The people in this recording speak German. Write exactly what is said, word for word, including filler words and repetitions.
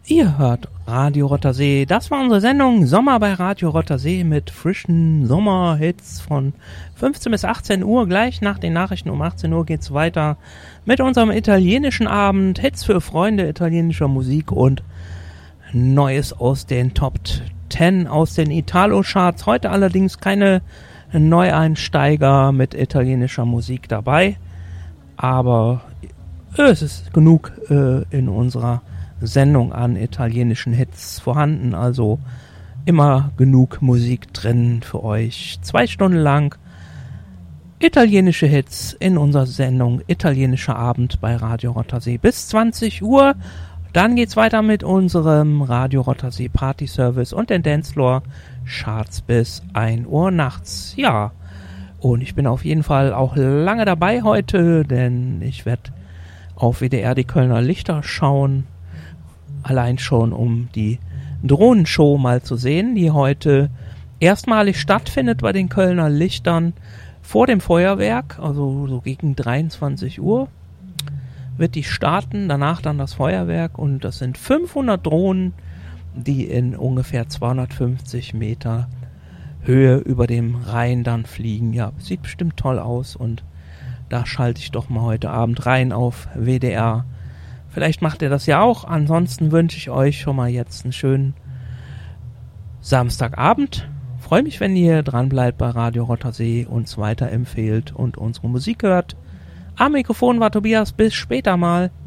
Ihr hört Radio Rottersee. Das war unsere Sendung Sommer bei Radio Rottersee mit frischen Sommerhits von fünfzehn bis achtzehn Uhr. Gleich nach den Nachrichten um achtzehn Uhr geht's weiter mit unserem italienischen Abend. Hits für Freunde italienischer Musik und Neues aus den Top zehn aus den Italo-Charts. Heute allerdings keine Neueinsteiger mit italienischer Musik dabei. Aber es ist genug äh, in unserer Sendung an italienischen Hits vorhanden, also immer genug Musik drin für euch. Zwei Stunden lang italienische Hits in unserer Sendung Italienischer Abend bei Radio Rottersee bis zwanzig Uhr. Dann geht's weiter mit unserem Radio Rottersee Party Service und den Dancefloor Charts bis ein Uhr nachts. Ja, und ich bin auf jeden Fall auch lange dabei heute, denn ich werde auf W D R die Kölner Lichter schauen. Allein schon, um die Drohnenshow mal zu sehen, die heute erstmalig stattfindet bei den Kölner Lichtern vor dem Feuerwerk, also so gegen dreiundzwanzig Uhr wird die starten, danach dann das Feuerwerk und das sind fünfhundert Drohnen, die in ungefähr zweihundertfünfzig Meter Höhe über dem Rhein dann fliegen. Ja, sieht bestimmt toll aus und da schalte ich doch mal heute Abend rein auf W D R. Vielleicht macht ihr das ja auch. Ansonsten wünsche ich euch schon mal jetzt einen schönen Samstagabend. Freue mich, wenn ihr dran bleibt bei Radio Rottersee, uns weiterempfehlt und unsere Musik hört. Am Mikrofon war Tobias. Bis später mal.